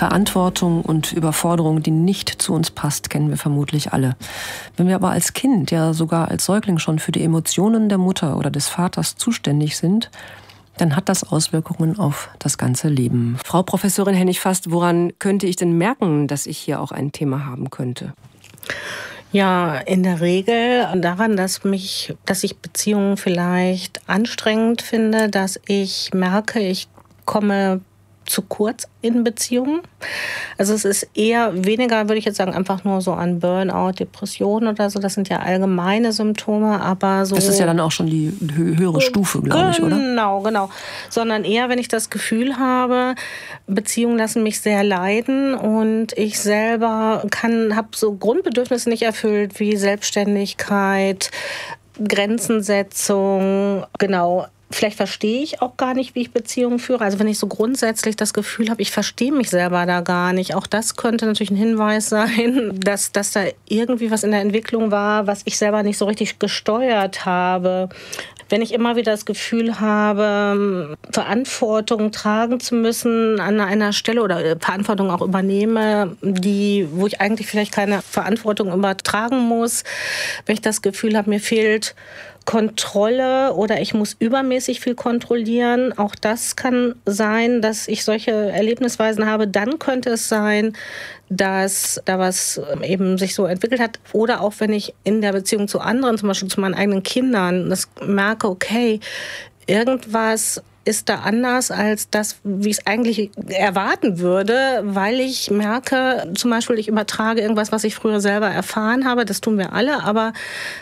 Verantwortung und Überforderung, die nicht zu uns passt, kennen wir vermutlich alle. Wenn wir aber als Kind, ja sogar als Säugling schon für die Emotionen der Mutter oder des Vaters zuständig sind, dann hat das Auswirkungen auf das ganze Leben. Frau Professorin Hennig-Fast, woran könnte ich denn merken, dass ich hier auch ein Thema haben könnte? Ja, in der Regel daran, dass ich Beziehungen vielleicht anstrengend finde, dass ich merke, ich komme zu kurz in Beziehungen. Also es ist eher weniger, würde ich jetzt sagen, einfach nur so an Burnout, Depression oder so. Das sind ja allgemeine Symptome, aber so... Das ist ja dann auch schon die höhere Stufe, glaube ich, oder? Genau. Sondern eher, wenn ich das Gefühl habe, Beziehungen lassen mich sehr leiden und ich selber habe so Grundbedürfnisse nicht erfüllt, wie Selbstständigkeit, Grenzensetzung, genau. Vielleicht verstehe ich auch gar nicht, wie ich Beziehungen führe. Also wenn ich so grundsätzlich das Gefühl habe, ich verstehe mich selber da gar nicht. Auch das könnte natürlich ein Hinweis sein, dass da irgendwie was in der Entwicklung war, was ich selber nicht so richtig gesteuert habe. Wenn ich immer wieder das Gefühl habe, Verantwortung tragen zu müssen an einer Stelle oder Verantwortung auch übernehme, wo ich eigentlich vielleicht keine Verantwortung übertragen muss, wenn ich das Gefühl habe, mir fehlt Kontrolle oder ich muss übermäßig viel kontrollieren. Auch das kann sein, dass ich solche Erlebnisweisen habe. Dann könnte es sein, dass da was eben sich so entwickelt hat. Oder auch wenn ich in der Beziehung zu anderen, zum Beispiel zu meinen eigenen Kindern, das merke, okay, irgendwas ist da anders als das, wie ich es eigentlich erwarten würde, weil ich merke, zum Beispiel, ich übertrage irgendwas, was ich früher selber erfahren habe, das tun wir alle, aber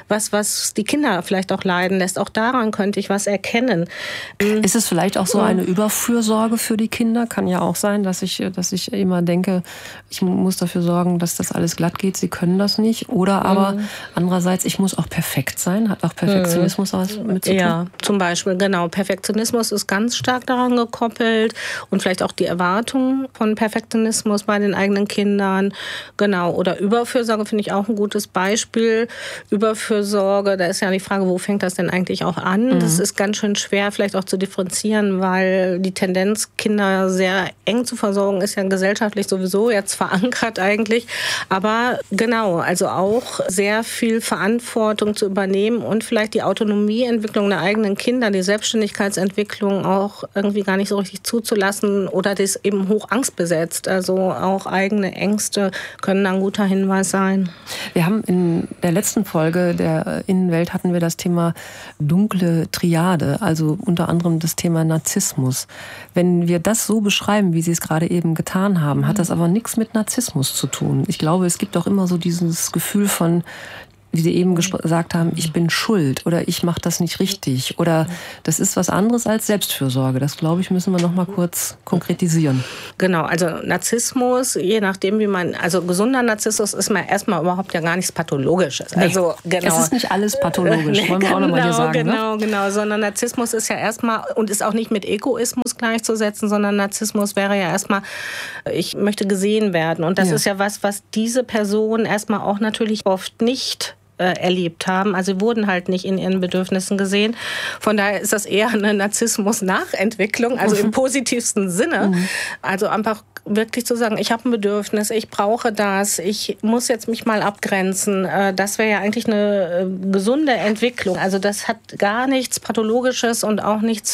was die Kinder vielleicht auch leiden lässt, auch daran könnte ich was erkennen. Ist es vielleicht auch so eine Überfürsorge für die Kinder? Kann ja auch sein, dass ich immer denke, ich muss dafür sorgen, dass das alles glatt geht, sie können das nicht. Oder aber andererseits, ich muss auch perfekt sein, hat auch Perfektionismus was mit zu tun? Ja, zum Beispiel, genau. Perfektionismus ist ganz stark daran gekoppelt und vielleicht auch die Erwartung von Perfektionismus bei den eigenen Kindern. Genau. Oder Überfürsorge finde ich auch ein gutes Beispiel. Überfürsorge, da ist ja die Frage, wo fängt das denn eigentlich auch an? Das ist ganz schön schwer vielleicht auch zu differenzieren, weil die Tendenz, Kinder sehr eng zu versorgen, ist ja gesellschaftlich sowieso jetzt verankert eigentlich. Aber genau, also auch sehr viel Verantwortung zu übernehmen und vielleicht die Autonomieentwicklung der eigenen Kinder, die Selbstständigkeitsentwicklung auch irgendwie gar nicht so richtig zuzulassen oder das eben hoch angstbesetzt. Also auch eigene Ängste können ein guter Hinweis sein. Wir haben in der letzten Folge der Innenwelt hatten wir das Thema dunkle Triade, also unter anderem das Thema Narzissmus. Wenn wir das so beschreiben, wie Sie es gerade eben getan haben, hat das aber nichts mit Narzissmus zu tun. Ich glaube, es gibt auch immer so dieses Gefühl von, wie Sie eben gesagt haben, ich bin schuld oder ich mache das nicht richtig oder das ist was anderes als Selbstfürsorge. Das, glaube ich, müssen wir noch mal kurz konkretisieren. Genau, also Narzissmus, je nachdem wie also gesunder Narzissmus ist mal erstmal überhaupt ja gar nichts Pathologisches. Nee, also genau. Es ist nicht alles pathologisch, wollen wir auch noch mal hier sagen. Genau, sondern Narzissmus ist ja erstmal und ist auch nicht mit Egoismus gleichzusetzen, sondern Narzissmus wäre ja erstmal, ich möchte gesehen werden und das ist ja was diese Person erstmal auch natürlich oft nicht erlebt haben. Also sie wurden halt nicht in ihren Bedürfnissen gesehen. Von daher ist das eher eine Narzissmus-Nachentwicklung, also im positivsten Sinne. Also einfach wirklich zu sagen, ich habe ein Bedürfnis, ich brauche das, ich muss jetzt mich mal abgrenzen. Das wäre ja eigentlich eine gesunde Entwicklung. Also das hat gar nichts Pathologisches und auch nichts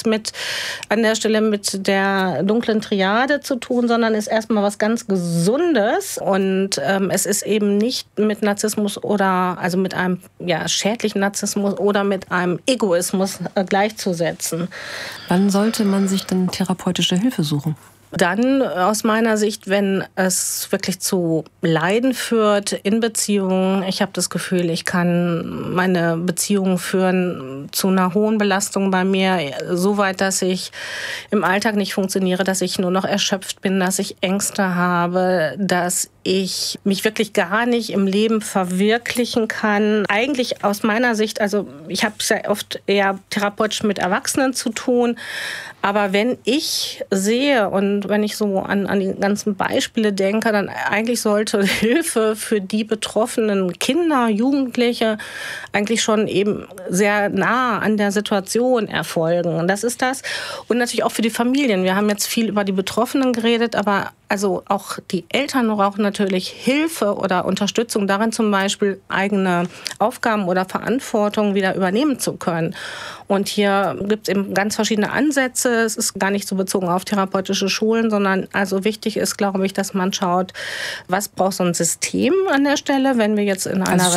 an der Stelle mit der dunklen Triade zu tun, sondern ist erstmal was ganz Gesundes und es ist eben nicht mit Narzissmus oder also mit einem schädlichen Narzissmus oder mit einem Egoismus gleichzusetzen. Wann sollte man sich denn therapeutische Hilfe suchen? Dann aus meiner Sicht, wenn es wirklich zu Leiden führt in Beziehungen. Ich habe das Gefühl, ich kann meine Beziehungen führen zu einer hohen Belastung bei mir, so weit, dass ich im Alltag nicht funktioniere, dass ich nur noch erschöpft bin, dass ich Ängste habe, dass ich mich wirklich gar nicht im Leben verwirklichen kann. Eigentlich aus meiner Sicht, also ich habe es ja oft eher therapeutisch mit Erwachsenen zu tun, aber wenn ich sehe und wenn ich so an die ganzen Beispiele denke, dann eigentlich sollte Hilfe für die betroffenen Kinder, Jugendliche eigentlich schon eben sehr nah an der Situation erfolgen. Und das ist das. Und natürlich auch für die Familien. Wir haben jetzt viel über die Betroffenen geredet, aber Also auch die Eltern brauchen natürlich Hilfe oder Unterstützung darin, zum Beispiel eigene Aufgaben oder Verantwortung wieder übernehmen zu können. Und hier gibt es eben ganz verschiedene Ansätze. Es ist gar nicht so bezogen auf therapeutische Schulen, sondern also wichtig ist, glaube ich, dass man schaut, was braucht so ein System an der Stelle, wenn wir jetzt in einer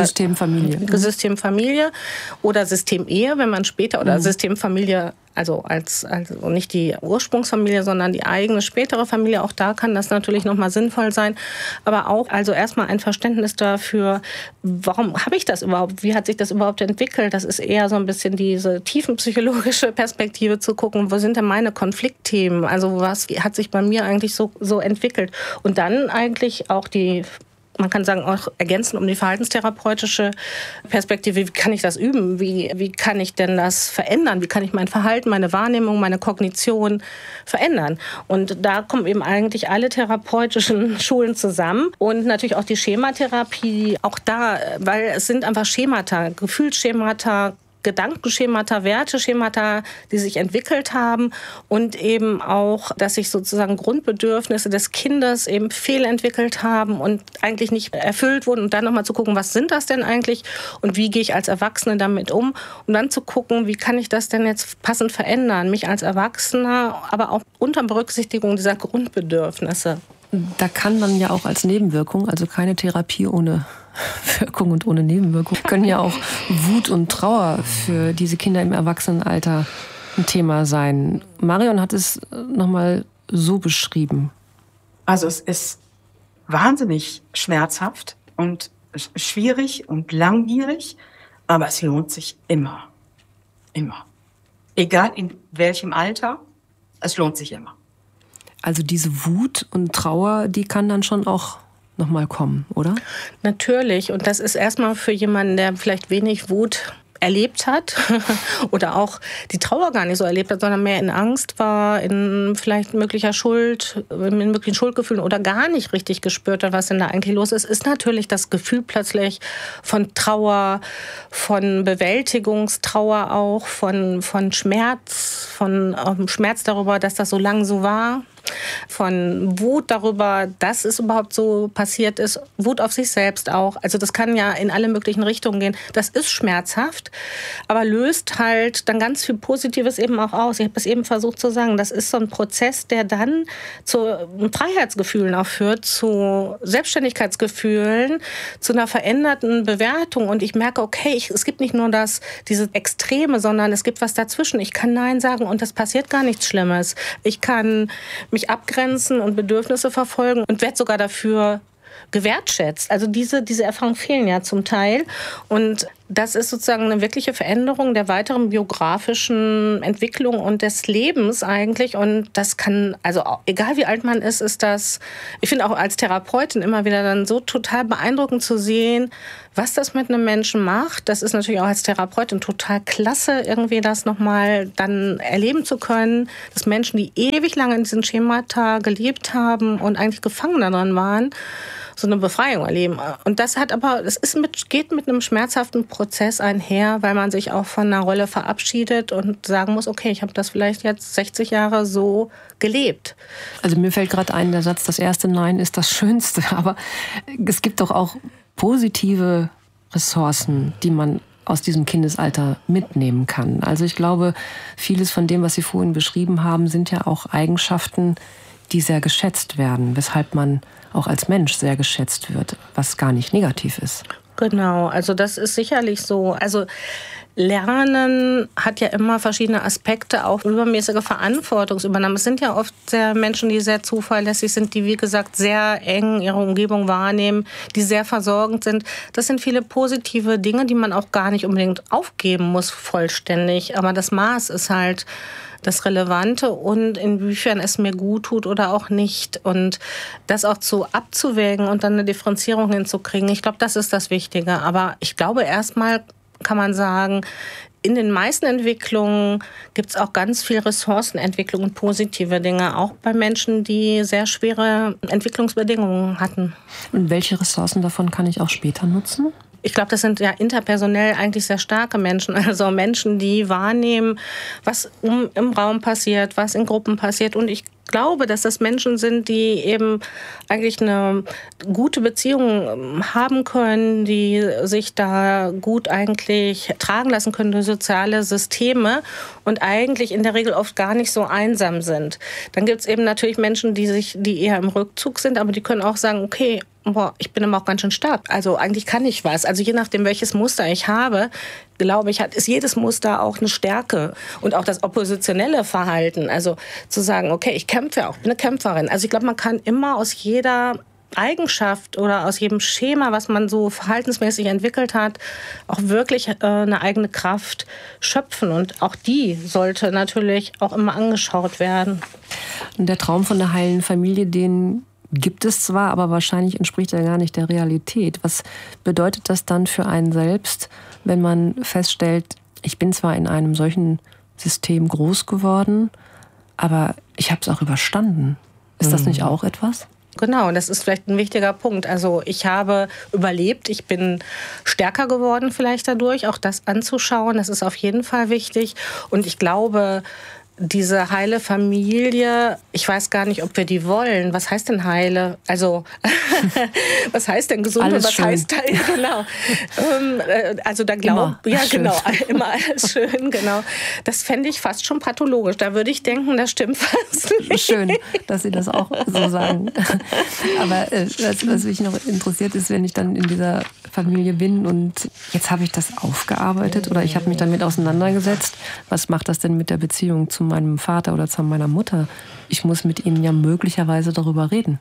Systemfamilie oder Systemehe, wenn man später oder Systemfamilie, also nicht die Ursprungsfamilie, sondern die eigene spätere Familie, auch da kann das natürlich nochmal sinnvoll sein. Aber auch also erstmal ein Verständnis dafür, warum habe ich das überhaupt? Wie hat sich das überhaupt entwickelt? Das ist eher so ein bisschen diese tiefenpsychologische Perspektive zu gucken, wo sind denn meine Konfliktthemen? Also was hat sich bei mir eigentlich so entwickelt? Und dann eigentlich auch man kann sagen, auch ergänzend um die verhaltenstherapeutische Perspektive. Wie kann ich das üben? Wie kann ich denn das verändern? Wie kann ich mein Verhalten, meine Wahrnehmung, meine Kognition verändern? Und da kommen eben eigentlich alle therapeutischen Schulen zusammen und natürlich auch die Schematherapie. Auch da, weil es sind einfach Schemata, Gefühlsschemata, Gedankenschemata, Werteschemata, die sich entwickelt haben und eben auch, dass sich sozusagen Grundbedürfnisse des Kindes eben fehlentwickelt haben und eigentlich nicht erfüllt wurden und dann nochmal zu gucken, was sind das denn eigentlich und wie gehe ich als Erwachsene damit um dann zu gucken, wie kann ich das denn jetzt passend verändern, mich als Erwachsener, aber auch unter Berücksichtigung dieser Grundbedürfnisse. Da kann man ja auch als Nebenwirkung, also keine Therapie ohne Wirkung und ohne Nebenwirkung, können ja auch Wut und Trauer für diese Kinder im Erwachsenenalter ein Thema sein. Marion hat es nochmal so beschrieben. Also es ist wahnsinnig schmerzhaft und schwierig und langwierig, aber es lohnt sich immer. Immer. Egal in welchem Alter, es lohnt sich immer. Also diese Wut und Trauer, die kann dann schon auch nochmal kommen, oder? Natürlich. Und das ist erstmal für jemanden, der vielleicht wenig Wut erlebt hat oder auch die Trauer gar nicht so erlebt hat, sondern mehr in Angst war, in vielleicht möglicher Schuld, in möglichen Schuldgefühlen oder gar nicht richtig gespürt hat, was denn da eigentlich los ist natürlich das Gefühl plötzlich von Trauer, von Bewältigungstrauer auch, von Schmerz, von Schmerz darüber, dass das so lang so war. Von Wut darüber, dass es überhaupt so passiert ist, Wut auf sich selbst auch. Also das kann ja in alle möglichen Richtungen gehen. Das ist schmerzhaft, aber löst halt dann ganz viel Positives eben auch aus. Ich habe es eben versucht zu sagen, das ist so ein Prozess, der dann zu Freiheitsgefühlen auch führt, zu Selbstständigkeitsgefühlen, zu einer veränderten Bewertung. Und ich merke, okay, es gibt nicht nur diese Extreme, sondern es gibt was dazwischen. Ich kann Nein sagen und das passiert gar nichts Schlimmes. Ich kann mich abgrenzen und Bedürfnisse verfolgen und werde sogar dafür gewertschätzt. Also diese Erfahrungen fehlen ja zum Teil. Und das ist sozusagen eine wirkliche Veränderung der weiteren biografischen Entwicklung und des Lebens eigentlich. Und das kann, also egal wie alt man ist das, ich finde auch als Therapeutin immer wieder dann so total beeindruckend zu sehen, was das mit einem Menschen macht. Das ist natürlich auch als Therapeutin total klasse, irgendwie das nochmal dann erleben zu können, dass Menschen, die ewig lange in diesen Schemata gelebt haben und eigentlich gefangen daran waren, so eine Befreiung erleben. Und das geht mit einem schmerzhaften Prozess einher, weil man sich auch von einer Rolle verabschiedet und sagen muss, okay, ich habe das vielleicht jetzt 60 Jahre so gelebt. Also mir fällt gerade ein, der Satz, das erste Nein ist das Schönste. Aber es gibt doch auch positive Ressourcen, die man aus diesem Kindesalter mitnehmen kann. Also ich glaube, vieles von dem, was Sie vorhin beschrieben haben, sind ja auch Eigenschaften, die sehr geschätzt werden, weshalb man auch als Mensch sehr geschätzt wird, was gar nicht negativ ist. Genau, also das ist sicherlich so. Also Lernen hat ja immer verschiedene Aspekte, auch übermäßige Verantwortungsübernahme. Es sind ja oft Menschen, die sehr zuverlässig sind, die, wie gesagt, sehr eng ihre Umgebung wahrnehmen, die sehr versorgend sind. Das sind viele positive Dinge, die man auch gar nicht unbedingt aufgeben muss vollständig. Aber das Maß ist halt das Relevante und inwiefern es mir gut tut oder auch nicht. Und das auch abzuwägen und dann eine Differenzierung hinzukriegen, ich glaube, das ist das Wichtige. Aber ich glaube, erstmal kann man sagen, in den meisten Entwicklungen gibt es auch ganz viel Ressourcenentwicklung und positive Dinge, auch bei Menschen, die sehr schwere Entwicklungsbedingungen hatten. Und welche Ressourcen davon kann ich auch später nutzen? Ich glaube, das sind ja interpersonell eigentlich sehr starke Menschen, also Menschen, die wahrnehmen, was im Raum passiert, was in Gruppen passiert. Und ich glaube, dass das Menschen sind, die eben eigentlich eine gute Beziehung haben können, die sich da gut eigentlich tragen lassen können durch soziale Systeme und eigentlich in der Regel oft gar nicht so einsam sind. Dann gibt es eben natürlich Menschen, die eher im Rückzug sind, aber die können auch sagen, okay, boah, ich bin aber auch ganz schön stark. Also eigentlich kann ich was. Also je nachdem, welches Muster ich habe, glaube ich, ist jedes Muster auch eine Stärke. Und auch das oppositionelle Verhalten. Also zu sagen, okay, ich kämpfe auch, ich bin eine Kämpferin. Also ich glaube, man kann immer aus jeder Eigenschaft oder aus jedem Schema, was man so verhaltensmäßig entwickelt hat, auch wirklich eine eigene Kraft schöpfen. Und auch die sollte natürlich auch immer angeschaut werden. Und der Traum von der heilen Familie, den gibt es zwar, aber wahrscheinlich entspricht er gar nicht der Realität. Was bedeutet das dann für einen selbst, wenn man feststellt, ich bin zwar in einem solchen System groß geworden, aber ich habe es auch überstanden. Ist das nicht auch etwas? Genau, das ist vielleicht ein wichtiger Punkt. Also ich habe überlebt, ich bin stärker geworden vielleicht dadurch, auch das anzuschauen, das ist auf jeden Fall wichtig. Und ich glaube, diese heile Familie, ich weiß gar nicht, ob wir die wollen. Was heißt denn heile? Also, was heißt denn gesund? Alles was schön. heißt heile? Genau. Also da glauben, ja schön. Genau, immer alles schön, genau. Das fände ich fast schon pathologisch. Da würde ich denken, das stimmt fast nicht. Schön, dass Sie das auch so sagen. Aber was mich noch interessiert ist, wenn ich dann in dieser Familie bin und jetzt habe ich das aufgearbeitet oder ich habe mich damit auseinandergesetzt. Was macht das denn mit der Beziehung zu meinem Vater oder zu meiner Mutter? Ich muss mit ihnen ja möglicherweise darüber reden.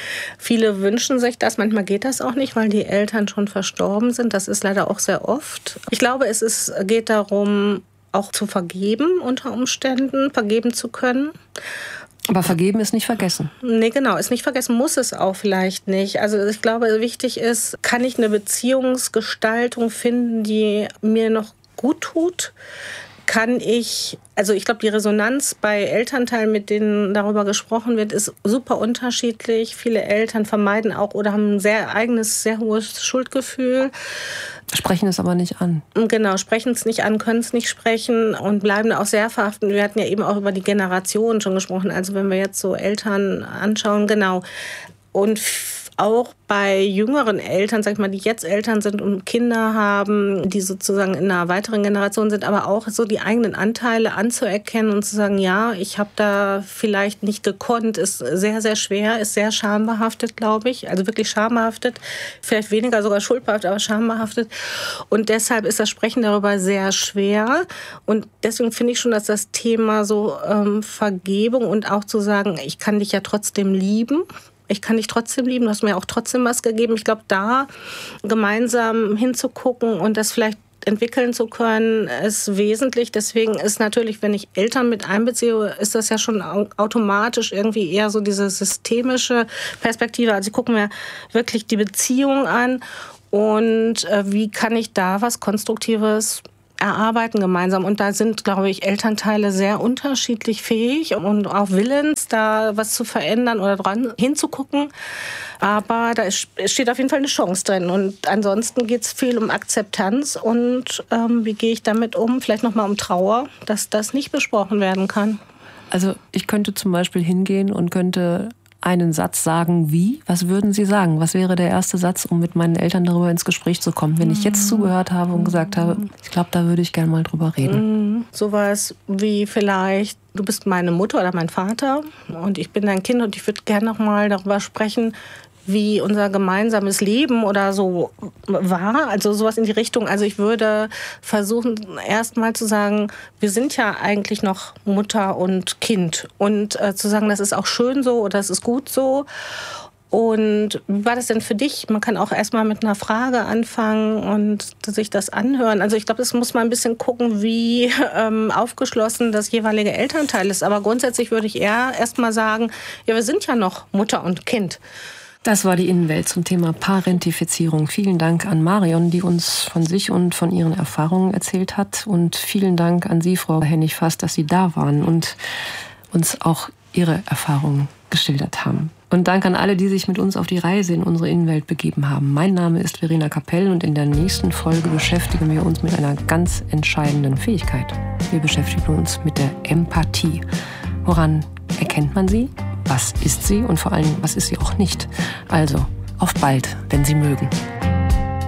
Viele wünschen sich das, manchmal geht das auch nicht, weil die Eltern schon verstorben sind. Das ist leider auch sehr oft. Ich glaube, geht darum, auch zu vergeben unter Umständen, vergeben zu können. Aber vergeben ist nicht vergessen. Nee, genau, ist nicht vergessen, muss es auch vielleicht nicht. Also ich glaube, wichtig ist, kann ich eine Beziehungsgestaltung finden, die mir noch gut tut? Kann ich, also ich glaube, die Resonanz bei Elternteilen, mit denen darüber gesprochen wird, ist super unterschiedlich. Viele Eltern vermeiden auch oder haben ein sehr eigenes, sehr hohes Schuldgefühl. Sprechen es aber nicht an. Genau, sprechen es nicht an, können es nicht sprechen und bleiben da auch sehr verhaftet. Wir hatten ja eben auch über die Generationen schon gesprochen. Also wenn wir jetzt so Eltern anschauen, genau. Und auch bei jüngeren Eltern, sag ich mal, die jetzt Eltern sind und Kinder haben, die sozusagen in einer weiteren Generation sind, aber auch so die eigenen Anteile anzuerkennen und zu sagen, ja, ich habe da vielleicht nicht gekonnt, ist sehr, sehr schwer, ist sehr schambehaftet, glaube ich. Also wirklich schambehaftet, vielleicht weniger sogar schuldbehaftet, aber schambehaftet. Und deshalb ist das Sprechen darüber sehr schwer. Und deswegen finde ich schon, dass das Thema so Vergebung und auch zu sagen, ich kann dich ja trotzdem lieben, ich kann dich trotzdem lieben, du hast mir auch trotzdem was gegeben. Ich glaube, da gemeinsam hinzugucken und das vielleicht entwickeln zu können, ist wesentlich. Deswegen ist natürlich, wenn ich Eltern mit einbeziehe, ist das ja schon automatisch irgendwie eher so diese systemische Perspektive. Also ich gucke mir wirklich die Beziehung an und wie kann ich da was Konstruktives erarbeiten gemeinsam. Und da sind, glaube ich, Elternteile sehr unterschiedlich fähig und auch willens, da was zu verändern oder dran hinzugucken. Aber da steht auf jeden Fall eine Chance drin. Und ansonsten geht es viel um Akzeptanz und wie gehe ich damit um? Vielleicht nochmal um Trauer, dass das nicht besprochen werden kann. Also ich könnte zum Beispiel hingehen und könnte einen Satz sagen, wie? Was würden Sie sagen? Was wäre der erste Satz, um mit meinen Eltern darüber ins Gespräch zu kommen? Wenn ich jetzt zugehört habe und gesagt habe, ich glaube, da würde ich gerne mal drüber reden. Sowas wie vielleicht, du bist meine Mutter oder mein Vater und ich bin dein Kind und ich würde gerne noch mal darüber sprechen, wie unser gemeinsames Leben oder so war, also sowas in die Richtung. Also ich würde versuchen, erst mal zu sagen, wir sind ja eigentlich noch Mutter und Kind und zu sagen, das ist auch schön so oder das ist gut so. Und wie war das denn für dich? Man kann auch erstmal mit einer Frage anfangen und sich das anhören. Also ich glaube, das muss man ein bisschen gucken, wie aufgeschlossen das jeweilige Elternteil ist. Aber grundsätzlich würde ich eher erstmal sagen, ja, wir sind ja noch Mutter und Kind. Das war die Innenwelt zum Thema Parentifizierung. Vielen Dank an Marion, die uns von sich und von ihren Erfahrungen erzählt hat. Und vielen Dank an Sie, Frau Hennig-Fass, dass Sie da waren und uns auch Ihre Erfahrungen geschildert haben. Und Dank an alle, die sich mit uns auf die Reise in unsere Innenwelt begeben haben. Mein Name ist Verena Kapell und in der nächsten Folge beschäftigen wir uns mit einer ganz entscheidenden Fähigkeit. Wir beschäftigen uns mit der Empathie. Woran Erkennt man sie? Was ist sie? Und vor allem, was ist sie auch nicht? Also, auf bald, wenn Sie mögen.